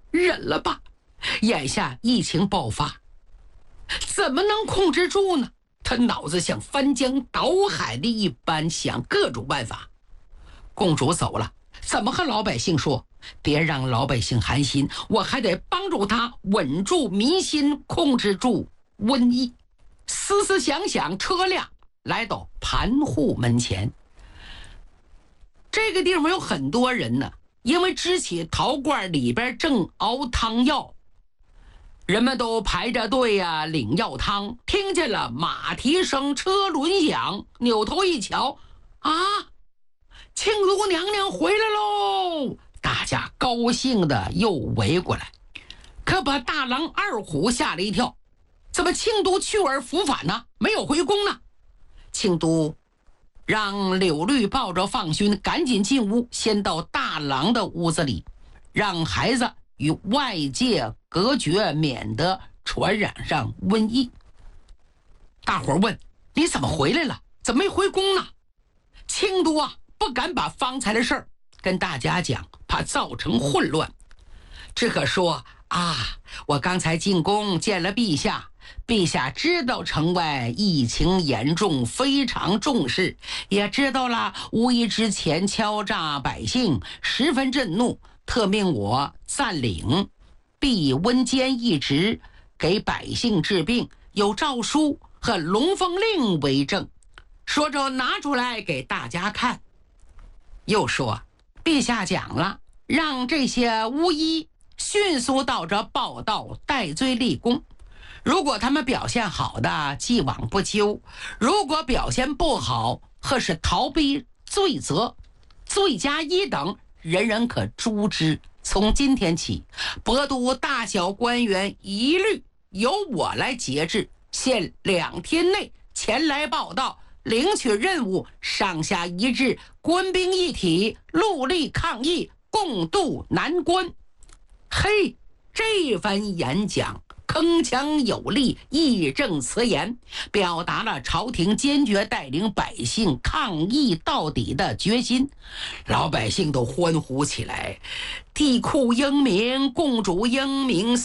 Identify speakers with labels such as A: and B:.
A: 忍了吧，眼下疫情爆发，怎么能控制住呢？他脑子像翻江倒海的一般，想各种办法。公主走了，怎么和老百姓说？别让老百姓寒心，我还得帮助他稳住民心，控制住瘟疫。思思想想，车辆来到盘户门前。这个地方有很多人呢，因为支起陶罐里边正熬汤药，人们都排着队呀，领药汤。听见了马蹄声，车轮响，扭头一瞧，啊，庆都娘娘回来喽！大家高兴的又围过来，可把大郎二虎吓了一跳。怎么庆都去而复返呢？没有回宫呢？庆都让柳绿抱着放勋赶紧进屋，先到大郎的屋子里，让孩子与外界隔绝，免得传染上瘟疫。大伙问：你怎么回来了？怎么没回宫呢？庆都不敢把方才的事儿跟大家讲，怕造成混乱，只可说我刚才进宫见了陛下，陛下知道城外疫情严重，非常重视，也知道了无意之前敲诈百姓，十分震怒，特命我暂领闭温监一职，给百姓治病，有诏书和龙凤令为证。说着拿出来给大家看，又说陛下讲了，让这些巫医迅速到这报道，戴罪立功。如果他们表现好的，既往不咎；如果表现不好，或是逃避罪责，罪加一等，人人可诛之。从今天起，博都大小官员一律由我来节制，限2天内前来报道，领取任务，上下一致，官兵一体，戮力抗疫，共度难关。嘿，这番演讲铿锵有力，义正辞严，表达了朝廷坚决带领百姓抗疫到底的决心。老百姓都欢呼起来，帝库英明，共主英明，